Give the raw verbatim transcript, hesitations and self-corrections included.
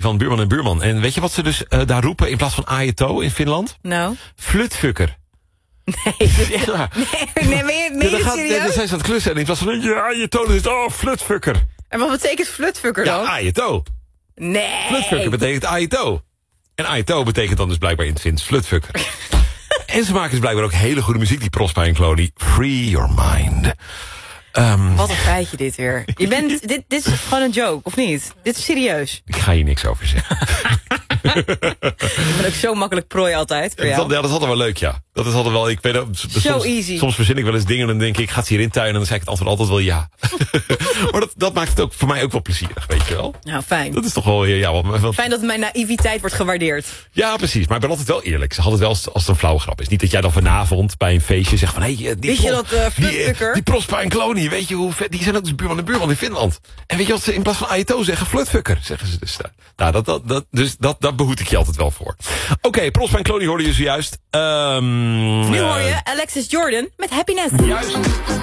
van Buurman en Buurman. En weet je wat ze dus uh, daar roepen in plaats van Ajeto in Finland? Nou? Flutfucker. Nee, ja. nee, nee, ben je, ben je ja, dan, gaat, serieus? dan zijn ze aan het klussen en in plaats van ja, Ajeto, dan is het oh, flutfucker. En wat betekent flutfucker dan? Ja, Ajeto. Nee. Flutfucker betekent Ajeto. En Ajeto betekent dan dus blijkbaar in het Fins flutfucker. En ze maken dus blijkbaar ook hele goede muziek, die Prospa en Cloney. Free your mind. Um, Wat een feitje dit weer. Je bent, dit, dit is gewoon een joke, of niet? Dit is serieus. Ik ga hier niks over zeggen. Ik ben ook zo makkelijk prooi altijd voor jou. Dat, ja, dat is altijd wel leuk, ja. Dat is altijd wel, ik weet dat, so soms, easy. Soms verzin ik wel eens dingen en dan denk ik, ik ga het hier intuinen en dan zeg ik het antwoord altijd wel ja. Maar dat, dat maakt het ook voor mij ook wel plezierig, weet je wel. Nou, fijn. Dat is toch wel, ja, wat, wat... Fijn dat mijn naïviteit wordt gewaardeerd. Ja, precies. Maar ik ben altijd wel eerlijk. Ze hadden het wel als, als het een flauwe grap is. Niet dat jij dan vanavond bij een feestje zegt van, hé, hey, die, weet je dat, uh, die, uh, die Prospa en Cloney, weet je hoe vet, die zijn ook dus buurman en buurman in Finland. En weet je wat ze in plaats van Ajeto zeggen? Flutfucker, zeggen ze dus. Nou, dat, dat, dat, dus dat, dat behoed ik je altijd wel voor. Oké, okay, Prospa en Cloney hoorden je zojuist. Um, nu hoor je Alexis Jordan met Happiness. Juist.